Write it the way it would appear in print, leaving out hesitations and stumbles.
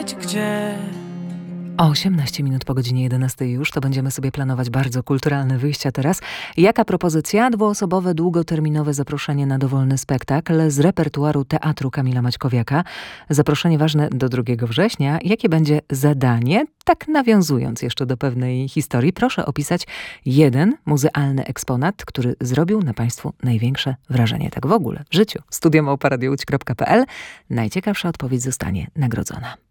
Gdzie? 18 minut po godzinie 11 już, to będziemy sobie planować bardzo kulturalne wyjścia teraz. Jaka propozycja? Dwuosobowe, długoterminowe zaproszenie na dowolny spektakl z repertuaru Teatru Kamila Maćkowiaka. Zaproszenie ważne do 2 września. Jakie będzie zadanie? Tak nawiązując jeszcze do pewnej historii, proszę opisać jeden muzealny eksponat, który zrobił na Państwu największe wrażenie. Tak w ogóle w życiu. studio@radiołódź.pl. Najciekawsza odpowiedź zostanie nagrodzona.